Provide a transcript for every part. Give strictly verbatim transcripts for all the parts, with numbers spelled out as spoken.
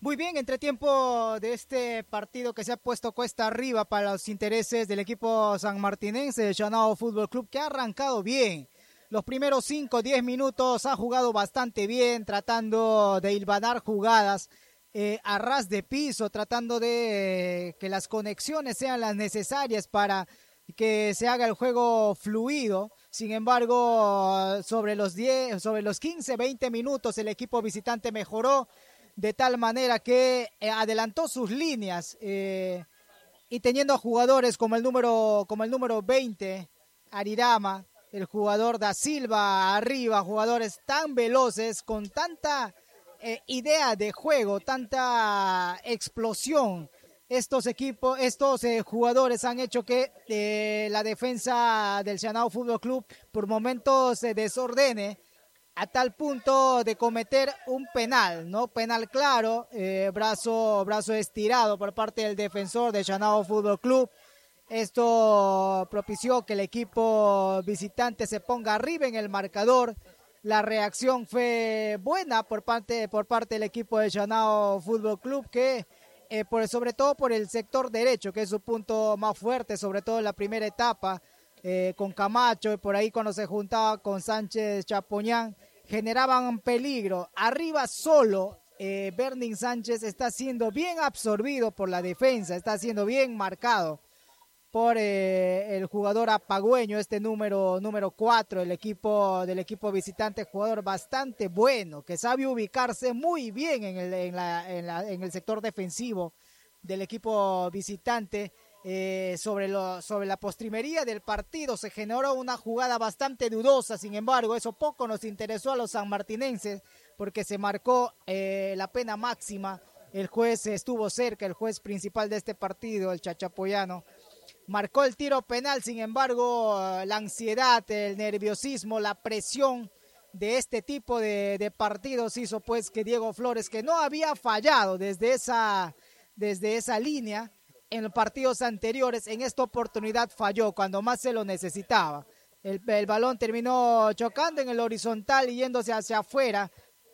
Muy bien, entretiempo de este partido que se ha puesto cuesta arriba para los intereses del equipo sanmartinense de Chanao Fútbol Club, que ha arrancado bien. Los primeros cinco o diez minutos ha jugado bastante bien, tratando de hilvanar jugadas eh, a ras de piso, tratando de eh, que las conexiones sean las necesarias para que se haga el juego fluido. Sin embargo, sobre los diez, sobre los quince, veinte minutos el equipo visitante mejoró de tal manera que eh, adelantó sus líneas eh, y teniendo a jugadores como el número como el número veinte, Arirama, el jugador Da Silva arriba, jugadores tan veloces, con tanta eh, idea de juego, tanta explosión. Estos equipos, estos eh, jugadores han hecho que eh, la defensa del Chanao Fútbol Club por momentos se desordene a tal punto de cometer un penal, ¿no? Penal claro, eh, brazo, brazo estirado por parte del defensor de Chanao Fútbol Club. Esto propició que el equipo visitante se ponga arriba en el marcador. La reacción fue buena por parte, por parte del equipo de Chanao Fútbol Club, que eh, por, sobre todo por el sector derecho, que es su punto más fuerte, sobre todo en la primera etapa, eh, con Camacho, y por ahí cuando se juntaba con Sánchez Chapoñán, generaban peligro. Arriba solo, eh, Bernin Sánchez está siendo bien absorbido por la defensa, está siendo bien marcado por eh, el jugador apagüeño, este número número cuatro, el equipo del equipo visitante, jugador bastante bueno, que sabe ubicarse muy bien en el, en la, en la, en el sector defensivo del equipo visitante. Eh, sobre, lo, sobre la postrimería del partido se generó una jugada bastante dudosa, sin embargo eso poco nos interesó a los sanmartinenses porque se marcó eh, la pena máxima. El juez estuvo cerca, el juez principal de este partido, el chachapoyano, marcó el tiro penal. Sin embargo, la ansiedad, el nerviosismo, la presión de este tipo de, de partidos hizo pues que Diego Flores, que no había fallado desde esa, desde esa línea en los partidos anteriores, en esta oportunidad falló cuando más se lo necesitaba. El, el balón terminó chocando en el horizontal y yéndose hacia afuera,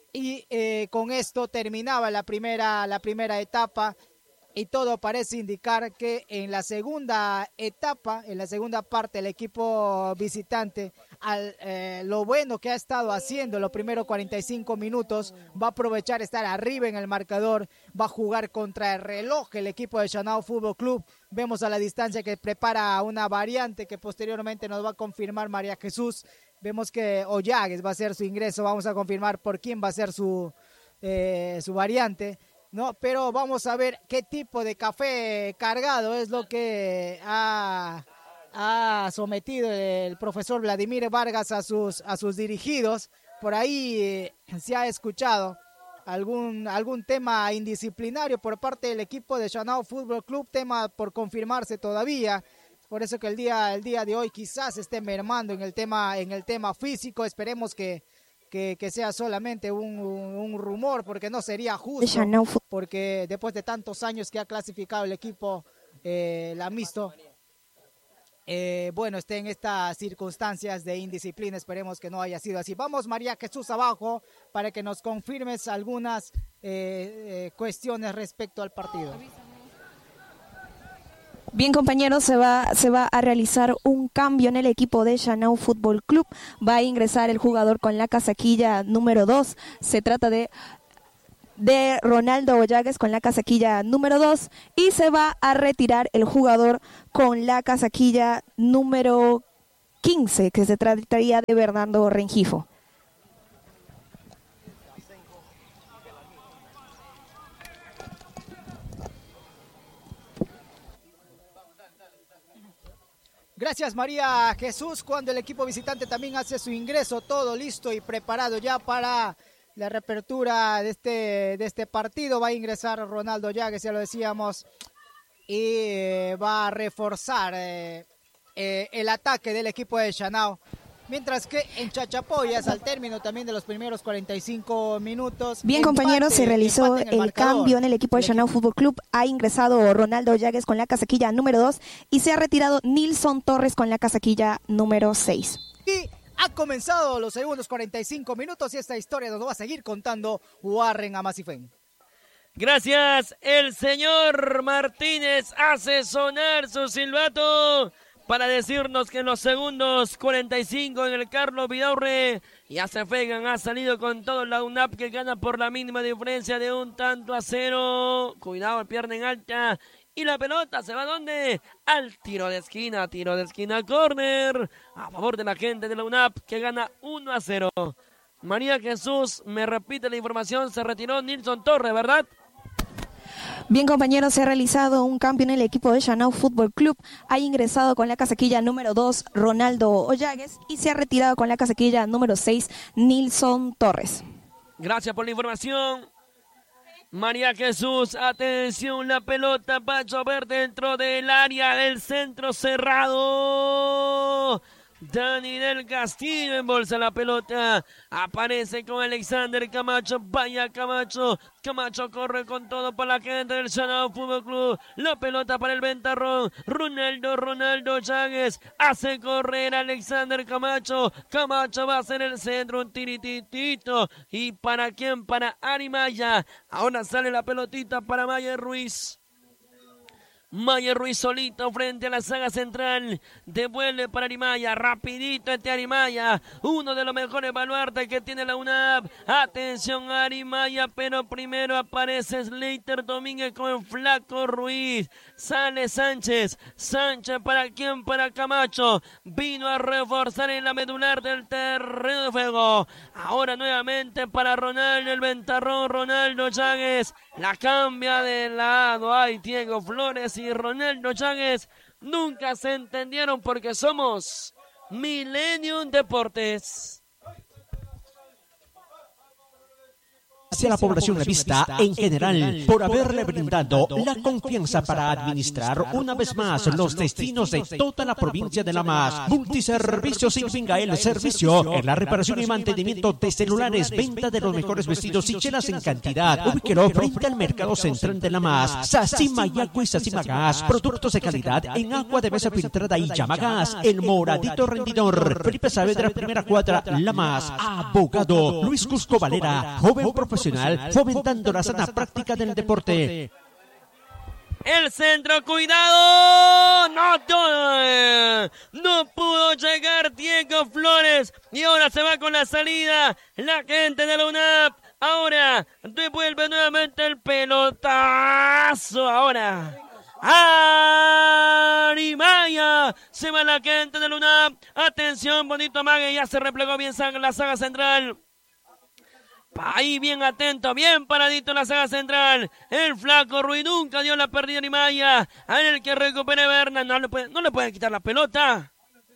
y eh, con esto terminaba la primera, la primera etapa, y todo parece indicar que en la segunda etapa, en la segunda parte, el equipo visitante, al, eh, lo bueno que ha estado haciendo los primeros cuarenta y cinco minutos, va a aprovechar estar arriba en el marcador, va a jugar contra el reloj el equipo de Chanao Fútbol Club. Vemos a la distancia que prepara una variante que posteriormente nos va a confirmar María Jesús. Vemos que Ollagues va a hacer su ingreso, vamos a confirmar por quién va a ser su, eh, su variante. No, pero vamos a ver qué tipo de café cargado es lo que ha, ha sometido el profesor Vladimir Vargas a sus, a sus dirigidos. Por ahí eh, se ha escuchado algún, algún tema indisciplinario por parte del equipo de Chanao Fútbol Club, tema por confirmarse todavía. Por eso que el día, el día de hoy quizás esté mermando en el tema, en el tema físico. Esperemos que Que, que sea solamente un, un, un rumor, porque no sería justo, porque después de tantos años que ha clasificado el equipo, eh, la mixto, eh, bueno, esté en estas circunstancias de indisciplina. Esperemos que no haya sido así. Vamos, María Jesús, abajo para que nos confirmes algunas eh, eh, cuestiones respecto al partido. Bien, compañeros, se va, se va a realizar un cambio en el equipo de Chanao Fútbol Club. Va a ingresar el jugador con la casaquilla número dos. Se trata de, de Ronaldo Ollagues con la casaquilla número dos. Y se va a retirar el jugador con la casaquilla número quince, que se trataría de Bernardo Rengifo. Gracias, María Jesús. Cuando el equipo visitante también hace su ingreso, todo listo y preparado ya para la reapertura de este, de este partido. Va a ingresar Ronaldo Ollagues, ya lo decíamos, y eh, va a reforzar eh, eh, el ataque del equipo de Chanao. Mientras que en Chachapoyas, al término también de los primeros cuarenta y cinco minutos... Bien, empate, compañeros, se realizó el, el cambio en el equipo de Chanao Fútbol Club. Ha ingresado Ronaldo Ollagues con la casaquilla número dos y se ha retirado Nilson Torres con la casaquilla número seis. Y ha comenzado los segundos cuarenta y cinco minutos y esta historia nos va a seguir contando Warren Amasifén. Gracias. El señor Martínez hace sonar su silbato para decirnos que en los segundos cuarenta y cinco en el Carlos Vidaurre ya se Fegan ha salido con todo la U N A P que gana por la mínima diferencia de un tanto a cero. Cuidado, pierna en alta. Y la pelota se va ¿a dónde? Al tiro de esquina, tiro de esquina, córner. A favor de la gente de la U N A P que gana uno a cero. María Jesús, me repite la información, se retiró Nilson Torres, ¿verdad? Bien, compañeros, se ha realizado un cambio en el equipo de Chanao Fútbol Club. Ha ingresado con la casaquilla número dos Ronaldo Ollagues y se ha retirado con la casaquilla número seis Nilson Torres. Gracias por la información. María Jesús, atención, la pelota va a llover dentro del área del centro cerrado. Dani del Castillo embolsa la pelota, aparece con Alexander Camacho, vaya Camacho, Camacho corre con todo para la gente del Chanao Fútbol Club, la pelota para el Ventarrón, Ronaldo, Ronaldo Cháguez, hace correr a Alexander Camacho, Camacho va a hacer el centro, un tirititito, y ¿para quién? Para Ari Maya, ahora sale la pelotita para Mayer Ruiz. Mayer Ruiz solito frente a la saga central, devuelve para Arimaya, rapidito este Arimaya, uno de los mejores baluartes que tiene la U N A P, atención a Arimaya, pero primero aparece Slater Domínguez con Flaco Ruiz, sale Sánchez, Sánchez para quién, para Camacho, vino a reforzar en la medular del terreno de juego, ahora nuevamente para Ronaldo, el Ventarrón, Ronaldo Cháguez, la cambia de lado, ay Diego Flores y Ronaldo Cháguez nunca se entendieron porque somos Millennium Deportes. Hacia la población revista en general por haberle brindado la confianza para administrar una vez más los destinos de toda la provincia de La Mas. Multiservicios Infinga el servicio en la reparación y mantenimiento de celulares, venta de los mejores vestidos y chelas en cantidad. Ubíquelo frente al mercado central de La Mas. Sacima y Agua y Sacima Gas, productos de calidad en agua de mesa filtrada y llama gas. El moradito rendidor. Felipe Saavedra, primera cuadra, La Mas. Abogado Luis Cusco Valera, joven profesional fomentando la sana práctica del deporte. El centro, cuidado, no, no, no pudo llegar Diego Flores y ahora se va con la salida la gente de la U N A P. Ahora devuelve nuevamente el pelotazo. Ahora Arimaya, se va la gente de la U N A P. Atención, bonito Mague, ya se replegó bien la saga central. Ahí bien atento, bien paradito la saga central. El Flaco Ruiz nunca dio la pérdida ni Maya. A el que recupere Berna. No le puede, no le pueden quitar la pelota.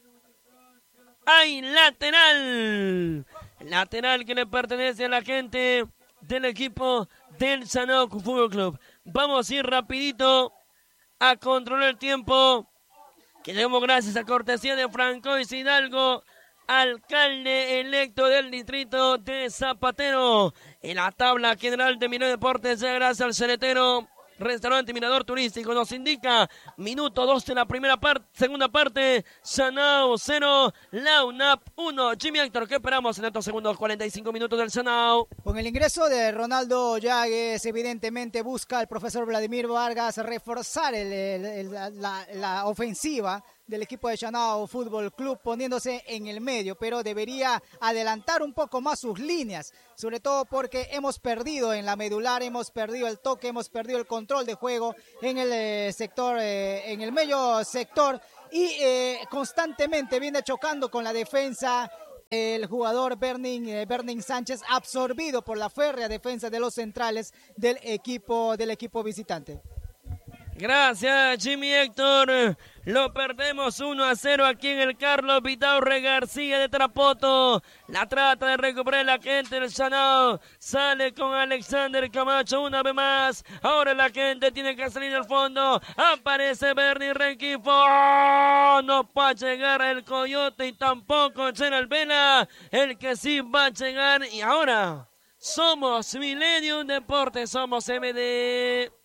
Hay lateral. Lateral que le pertenece a la gente del equipo del Chanao Fútbol Club. Vamos a ir rapidito a controlar el tiempo. Que demos gracias a cortesía de Francois Hidalgo, alcalde electo del distrito de Zapatero. En la tabla general de Mineiro Deportes, gracias al celetero, restaurante Mirador Turístico, nos indica minuto dos de la primera parte, segunda parte, Chanao cero, la U N A P uno. Jimmy Héctor, ¿qué esperamos en estos segundos cuarenta y cinco minutos del Chanao? Con el ingreso de Ronaldo Ollagues, evidentemente busca el profesor Vladimir Vargas reforzar el, el, el, la, la ofensiva del equipo de Chanao Fútbol Club, poniéndose en el medio, pero debería adelantar un poco más sus líneas, sobre todo porque hemos perdido en la medular, hemos perdido el toque, hemos perdido el control de juego en el eh, sector, eh, en el medio sector, y eh, constantemente viene chocando con la defensa el jugador Bernin, eh, Bernin Sánchez, absorbido por la férrea defensa de los centrales del equipo, del equipo visitante. Gracias, Jimmy Héctor. Lo perdemos uno a cero aquí en el Carlos Vidaurre García de Tarapoto. La trata de recuperar la gente del Chanao. Sale con Alexander Camacho una vez más. Ahora la gente tiene que salir al fondo. Aparece Bernie Renquifo. ¡Oh! No va a llegar el Coyote y tampoco General Vela. El que sí va a llegar. Y ahora somos Millennium Deportes, somos M D.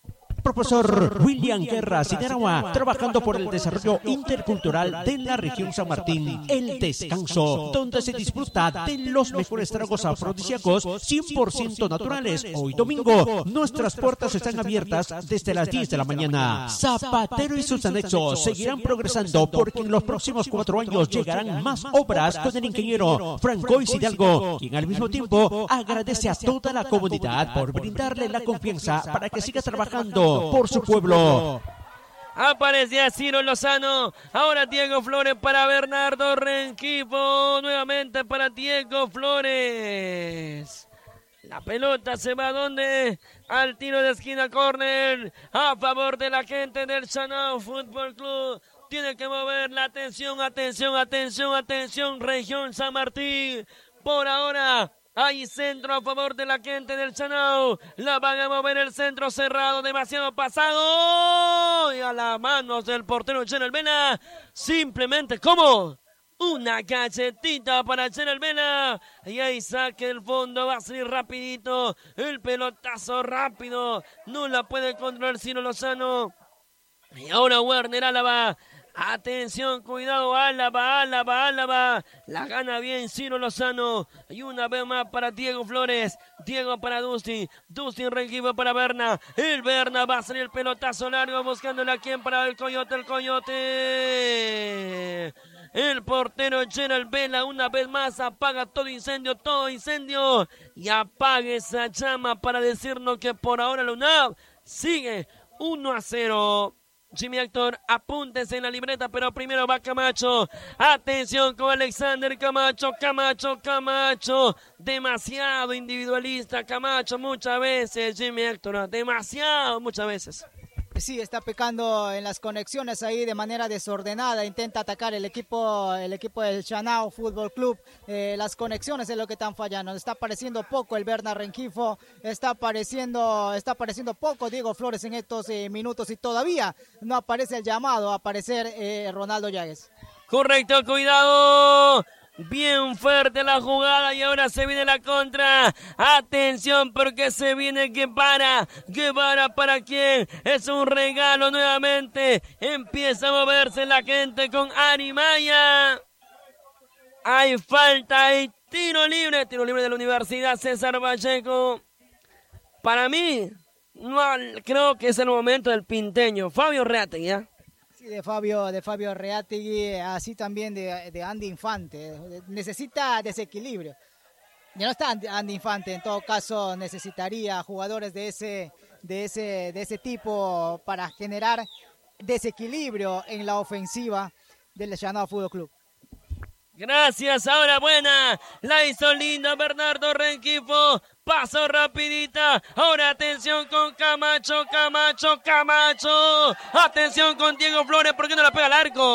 Profesor William Guerra Sideragua, trabajando por el desarrollo intercultural de la región San Martín. El Descanso, donde se disfruta de los mejores tragos afrodisíacos cien por ciento naturales. Hoy domingo, nuestras puertas están abiertas desde las diez de la mañana. Zapatero y sus anexos seguirán progresando porque en los próximos cuatro años llegarán más obras con el ingeniero Francois Hidalgo, quien al mismo tiempo agradece a toda la comunidad por brindarle la confianza para que siga trabajando por su pueblo. Aparecía Ciro Lozano, ahora Diego Flores para Bernardo Rengifo, nuevamente para Diego Flores. La pelota se va donde al tiro de esquina, córner a favor de la gente del Chanao Fútbol Club. Tiene que mover la atención, atención, atención, atención, región San Martín. Por ahora hay centro a favor de la gente del Chanao. La van a mover el centro cerrado, demasiado pasado. Y a las manos del portero Chenel Vela. Simplemente como una cachetita para Chenel Vela. Y ahí saque el fondo, va a salir rapidito. El pelotazo rápido. No la puede controlar Ciro Lozano. Y ahora Werner Álava. Atención, cuidado, Álava, Álava, Álava. La gana bien Ciro Lozano. Y una vez más para Diego Flores. Diego para Dustin. Dustin Rengifo para Berna. El Berna va a salir el pelotazo largo buscándole a quien para el Coyote, el Coyote. El portero Gerald Vela una vez más apaga todo incendio, todo incendio. Y apaga esa llama para decirnos que por ahora la UNAV sigue uno a cero. Jimmy Héctor, apúntese en la libreta, pero primero va Camacho. Atención con Alexander Camacho, Camacho, Camacho. Demasiado individualista Camacho muchas veces, Jimmy Héctor, demasiado muchas veces. Sí, está pecando en las conexiones ahí de manera desordenada. Intenta atacar el equipo el equipo del Chanao Fútbol Club. Eh, las conexiones es lo que están fallando. Está apareciendo poco el Berna Rengifo. Está apareciendo, está apareciendo poco Diego Flores en estos eh, minutos y todavía no aparece el llamado a aparecer eh, Ronaldo Yáguez. Correcto, cuidado. Bien fuerte la jugada y ahora se viene la contra. Atención porque se viene Guevara. Guevara para quién. Es un regalo nuevamente. Empieza a moverse la gente con Arimaya. Hay falta, hay tiro libre. Tiro libre de la Universidad César Vallejo. Para mí, no, creo que es el momento del pinteño. Fabio Reategui, ¿ya? De Fabio, de Fabio Reategui, así también de, de Andy Infante. Necesita desequilibrio. Ya no está Andy Infante, en todo caso necesitaría jugadores de ese, de ese, de ese tipo para generar desequilibrio en la ofensiva del Chanao Fútbol Club. Gracias, ahora buena, la hizo linda Bernardo Rengifo, pasó rapidita, ahora atención con Camacho, Camacho, Camacho, atención con Diego Flores, ¿por qué no la pega al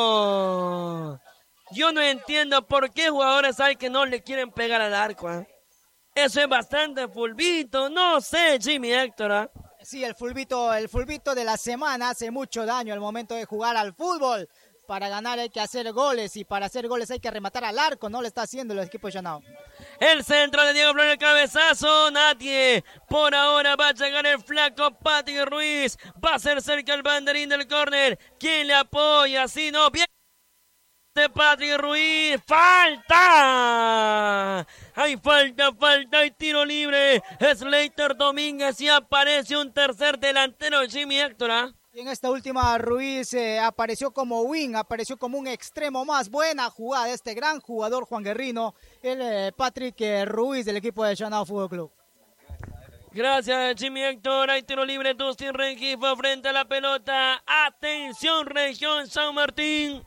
arco? Yo no entiendo por qué jugadores hay que no le quieren pegar al arco, ¿eh? Eso es bastante fulbito, no sé, Jimmy Héctor, ¿eh? Sí, el fulbito, el fulbito de la semana hace mucho daño al momento de jugar al fútbol. Para ganar hay que hacer goles y para hacer goles hay que rematar al arco. No lo está haciendo el equipo de Chanao. El centro de Diego Flores, el cabezazo. Nadie. Por ahora va a llegar el flaco Patrick Ruiz. Va a ser cerca el banderín del córner. ¿Quién le apoya? Si no, bien. De Patrick Ruiz. ¡Falta! Hay falta, falta, hay tiro libre. Slater Domínguez y aparece un tercer delantero, Jimmy Héctor, ¿eh? Y en esta última Ruiz eh, apareció como wing, apareció como un extremo más. Buena jugada de este gran jugador Juan Guerrino, el eh, Patrick eh, Ruiz del equipo de Chanao Fútbol Club. Gracias, Jimmy Héctor. Hay tiro libre, Dustin Rengifo frente a la pelota. Atención, región San Martín.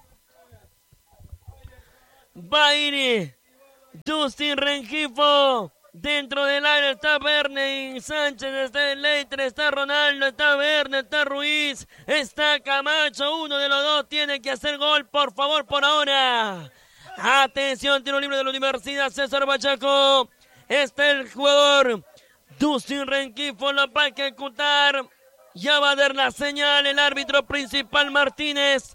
Va a ir Dustin Rengifo. Dentro del área está Verne Sánchez, está el Leiter, está Ronaldo, está Verne, está Ruiz, está Camacho. Uno de los dos tiene que hacer gol, por favor, por ahora. Atención, tiro libre de la Universidad César Vallejo. Está el jugador Dustin Rengifo, lo va a ejecutar. Ya va a dar la señal el árbitro principal Martínez.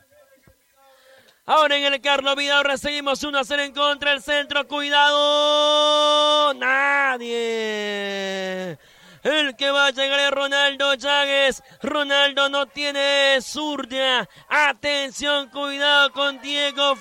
Ahora en el Carlos Vidaurre seguimos uno a cero en contra. El centro, cuidado. Nadie. El que va a llegar es Ronaldo Llagues. Ronaldo no tiene zurda. Atención, cuidado con Diego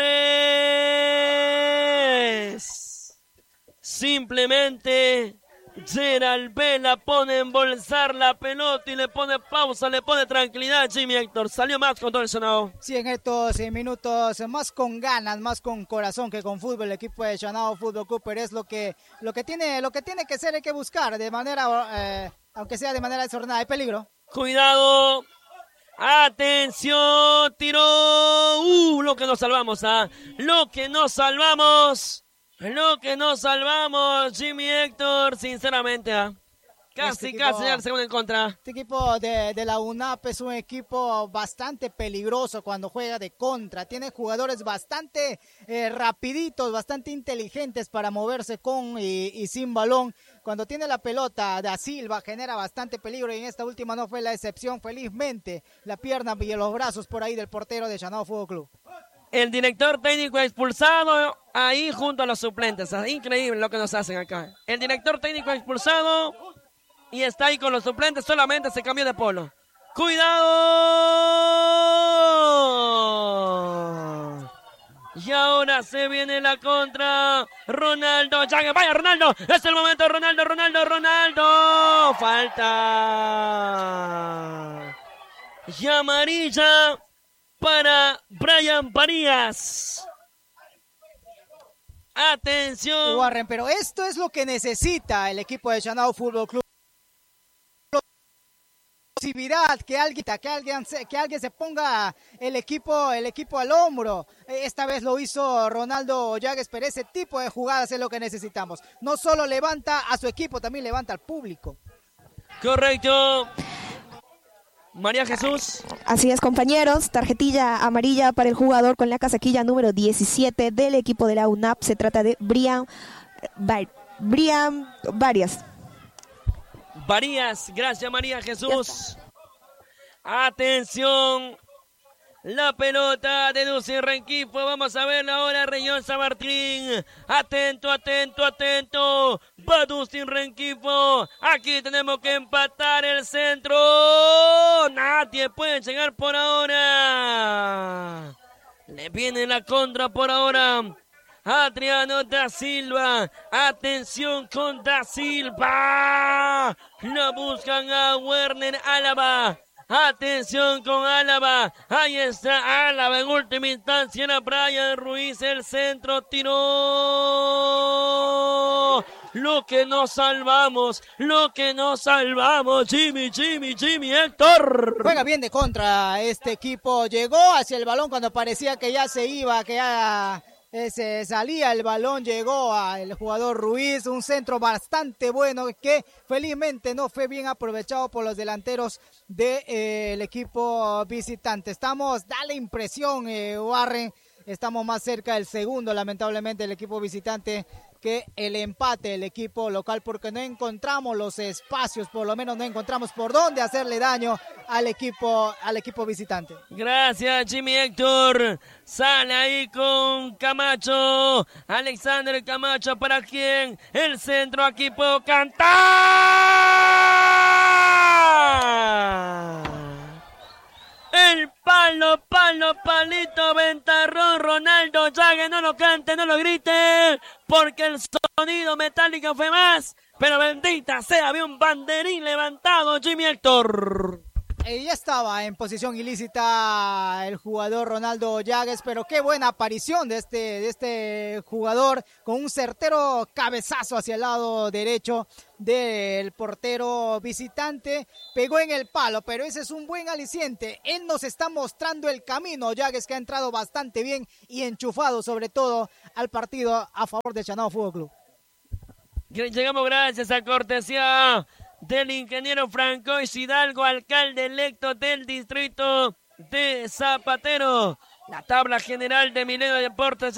Flores. Simplemente Gerald Vela pone a embolsar la pelota y le pone pausa, le pone tranquilidad. Jimmy Héctor salió más con todo el Chanao. Sí, en estos minutos más con ganas, más con corazón que con fútbol, el equipo de Chanao Fútbol Club, pero es lo que, lo que tiene, lo que tiene que ser, hay que buscar de manera, eh, aunque sea de manera desordenada. Hay peligro. Cuidado. Atención, tiró. Uh, lo que nos salvamos, ¿ah? Lo que nos salvamos. Lo que nos salvamos, Jimmy Héctor, sinceramente, ¿ah? Casi, este casi ya el segundo en contra. Este equipo de, de la U N A P es un equipo bastante peligroso cuando juega de contra. Tiene jugadores bastante eh, rapiditos, bastante inteligentes para moverse con y, y sin balón. Cuando tiene la pelota, Da Silva genera bastante peligro y en esta última no fue la excepción. Felizmente, la pierna y los brazos por ahí del portero de Chanao Fútbol Club. El director técnico expulsado ahí junto a los suplentes. Es increíble lo que nos hacen acá. El director técnico expulsado y está ahí con los suplentes. Solamente se cambió de polo. ¡Cuidado! Y ahora se viene la contra. Ronaldo Llagues. ¡Vaya, Ronaldo! Es el momento. Ronaldo, Ronaldo, Ronaldo. Falta. Y amarilla para Brian Parías. Atención. Warren, pero esto es lo que necesita el equipo de Chanao Fútbol Club. Que alguien, que alguien, que alguien se ponga el equipo, el equipo al hombro. Esta vez lo hizo Ronaldo Llagues, pero ese tipo de jugadas es lo que necesitamos. No solo levanta a su equipo, también levanta al público. Correcto. María Jesús. Así es, compañeros, tarjetilla amarilla para el jugador con la casaquilla número diecisiete del equipo de la U N A P. Se trata de Brian, Brian Varias. Varías, gracias María Jesús. Atención. La pelota de Dulce Renquipo. Vamos a verla ahora, Región San Martín. Atento, atento, atento. Va Dulce Renquipo. Aquí tenemos que empatar el centro. Nadie puede llegar por ahora. Le viene la contra por ahora. Adriano Da Silva. Atención con Da Silva. La buscan a Werner Álava. Atención con Álava. Ahí está Álava en última instancia. Era Brian Ruiz. El centro tiró. Lo que nos salvamos. Lo que nos salvamos. Jimmy, Jimmy, Jimmy, Héctor. Juega bien de contra este equipo. Llegó hacia el balón cuando parecía que ya se iba, que ya se salía el balón. Llegó al jugador Ruiz. Un centro bastante bueno que felizmente no fue bien aprovechado por los delanteros del de, eh, equipo visitante. Estamos, da la impresión, eh, Warren, estamos más cerca del segundo, lamentablemente, el equipo visitante que el empate del equipo local, porque no encontramos los espacios, por lo menos no encontramos por dónde hacerle daño al equipo, al equipo visitante. Gracias, Jimmy Héctor. Sale ahí con Camacho. Alexander Camacho, ¿para quién? El centro, aquí puedo cantar. El palo, palo, palito, ventarrón, Ronaldo Llagues, no lo cante, no lo grite, porque el sonido metálico fue más, pero bendita sea, había un banderín levantado, Jimmy Héctor. Eh, ya estaba en posición ilícita el jugador Ronaldo Llagues, pero qué buena aparición de este, de este jugador con un certero cabezazo hacia el lado derecho del portero visitante. Pegó en el palo, pero ese es un buen aliciente. Él nos está mostrando el camino, Llagues, que ha entrado bastante bien y enchufado sobre todo al partido a favor de Chanao Fútbol Club. Llegamos gracias a cortesía del ingeniero Francois Hidalgo, alcalde electo del distrito de Zapatero. La tabla general de Milenio Deportes